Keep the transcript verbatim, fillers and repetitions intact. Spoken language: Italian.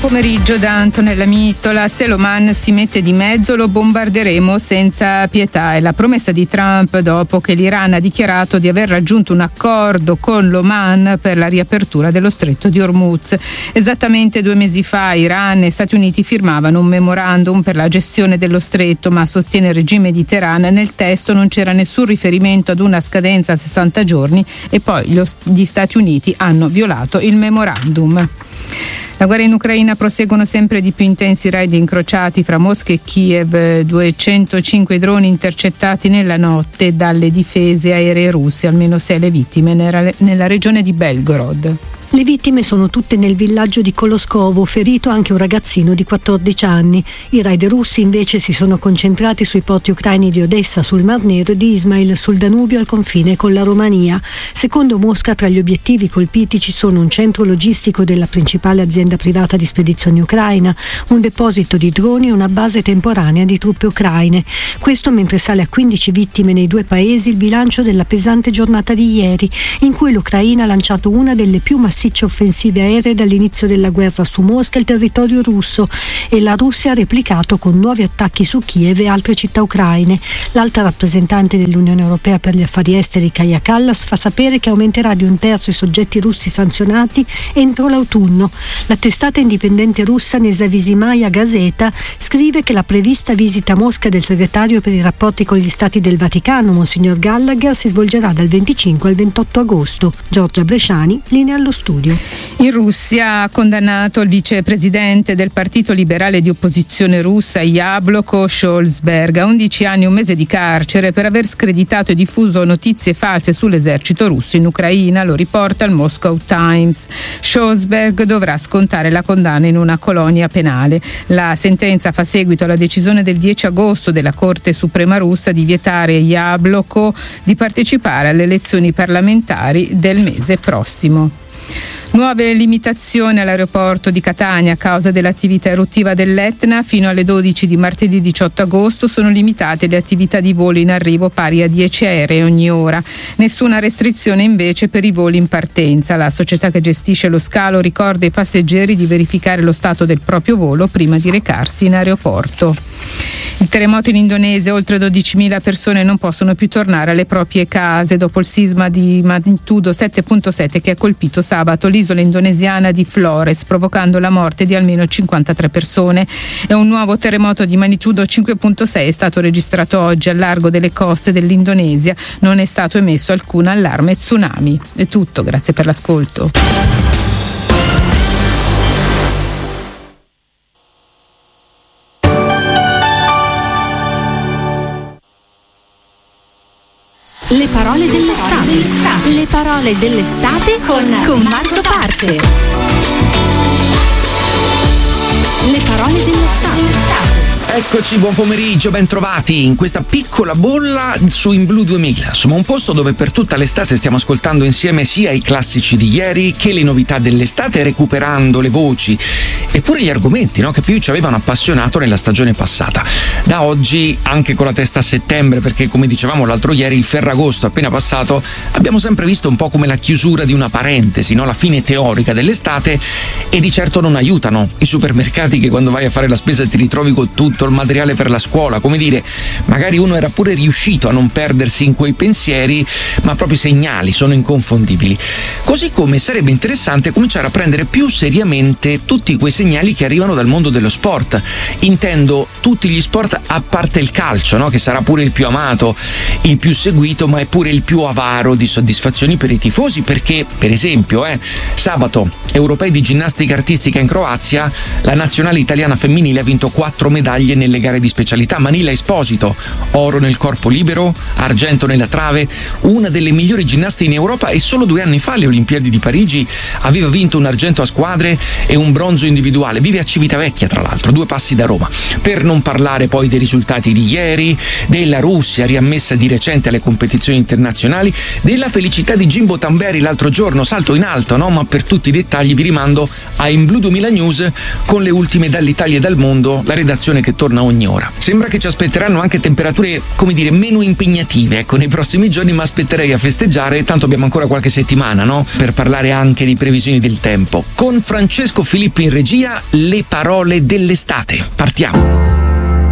pomeriggio da Antonella Mittola. Se l'Oman si mette di mezzo lo bombarderemo senza pietà. È la promessa di Trump dopo che l'Iran ha dichiarato di aver raggiunto un accordo con l'Oman per la riapertura dello stretto di Hormuz. Esattamente due mesi fa Iran e Stati Uniti firmavano un memorandum per la gestione dello stretto, ma sostiene il regime di Teheran nel testo non c'era nessun riferimento ad una scadenza a sessanta giorni e poi gli Stati Uniti hanno violato il memorandum. La guerra in Ucraina, proseguono sempre di più intensi raid incrociati fra Mosca e Kiev, duecentocinque droni intercettati nella notte dalle difese aeree russe, almeno sei le vittime nella, nella regione di Belgorod. Le vittime sono tutte nel villaggio di Koloskovo, ferito anche un ragazzino di quattordici anni. I raid russi invece si sono concentrati sui porti ucraini di Odessa sul Mar Nero e di Ismail sul Danubio al confine con la Romania. Secondo Mosca, tra gli obiettivi colpiti ci sono un centro logistico della principale azienda privata di spedizioni ucraina, un deposito di droni e una base temporanea di truppe ucraine. Questo mentre sale a quindici vittime nei due paesi il bilancio della pesante giornata di ieri, in cui l'Ucraina ha lanciato una delle più massicce offensive aeree dall'inizio della guerra su Mosca e il territorio russo, e la Russia ha replicato con nuovi attacchi su Kiev e altre città ucraine. L'alta rappresentante dell'Unione Europea per gli affari esteri Kaja Kallas fa sapere che aumenterà di un terzo i soggetti russi sanzionati entro l'autunno. La testata indipendente russa Nezavisimaya Gazeta scrive che la prevista visita a Mosca del segretario per i rapporti con gli stati del Vaticano, Monsignor Gallagher, si svolgerà dal venticinque al ventotto agosto. Giorgia Bresciani, linea allo studio. In Russia ha condannato il vicepresidente del Partito Liberale di Opposizione russa Jabloko Scholzberg a undici anni e un mese di carcere per aver screditato e diffuso notizie false sull'esercito russo in Ucraina, lo riporta il Moscow Times. Scholzberg dovrà scontare la condanna in una colonia penale. La sentenza fa seguito alla decisione del dieci agosto della Corte Suprema russa di vietare Jabloko di partecipare alle elezioni parlamentari del mese prossimo. Nuove limitazioni all'aeroporto di Catania a causa dell'attività eruttiva dell'Etna. Fino alle dodici di martedì diciotto agosto sono limitate le attività di volo in arrivo pari a dieci aerei ogni ora. Nessuna restrizione invece per i voli in partenza. La società che gestisce lo scalo ricorda ai passeggeri di verificare lo stato del proprio volo prima di recarsi in aeroporto. Il terremoto in Indonesia, oltre dodicimila persone non possono più tornare alle proprie case dopo il sisma di magnitudo sette virgola sette che ha colpito sabato l'isola indonesiana di Flores, provocando la morte di almeno cinquantatré persone. E un nuovo terremoto di magnitudo cinque virgola sei è stato registrato oggi al largo delle coste dell'Indonesia. Non è stato emesso alcun allarme tsunami. È tutto, grazie per l'ascolto. Le parole dell'estate. Le parole dell'estate con, con Marco Parce. Le parole dell'estate. Eccoci, buon pomeriggio, ben trovati in questa piccola bolla su In Blu duemila. Insomma, un posto dove per tutta l'estate stiamo ascoltando insieme sia i classici di ieri che le novità dell'estate, recuperando le voci e pure gli argomenti, no, che più ci avevano appassionato nella stagione passata. Da oggi, anche con la testa a settembre, perché come dicevamo l'altro ieri, il Ferragosto appena passato, abbiamo sempre visto un po' come la chiusura di una parentesi, no? La fine teorica dell'estate, e di certo non aiutano i supermercati che quando vai a fare la spesa ti ritrovi con tutto il materiale per la scuola. Come dire, magari uno era pure riuscito a non perdersi in quei pensieri, ma proprio i segnali sono inconfondibili. Così come sarebbe interessante cominciare a prendere più seriamente tutti quei segnali che arrivano dal mondo dello sport. Intendo tutti gli sport a parte il calcio, no? Che sarà pure il più amato, il più seguito, ma è pure il più avaro di soddisfazioni per i tifosi, perché per esempio eh, sabato europei di ginnastica artistica in Croazia, la nazionale italiana femminile ha vinto quattro medaglie nelle gare di specialità. Manila Esposito, oro nel corpo libero, argento nella trave, una delle migliori ginnaste in Europa, e solo due anni fa alle Olimpiadi di Parigi aveva vinto un argento a squadre e un bronzo individuale. Vive a Civitavecchia, tra l'altro, due passi da Roma. Per non parlare poi dei risultati di ieri, della Russia riammessa di recente alle competizioni internazionali, della felicità di Jimbo Tamberi l'altro giorno, salto in alto, no? Ma per tutti i dettagli vi rimando a In Blu duemila News con le ultime dall'Italia e dal mondo, la redazione che torna ogni ora. Sembra che ci aspetteranno anche temperature, come dire, meno impegnative, ecco, nei prossimi giorni, ma aspetterei a festeggiare, tanto abbiamo ancora qualche settimana, no? Per parlare anche di previsioni del tempo. Con Francesco Filippi in regia, le parole dell'estate. Partiamo.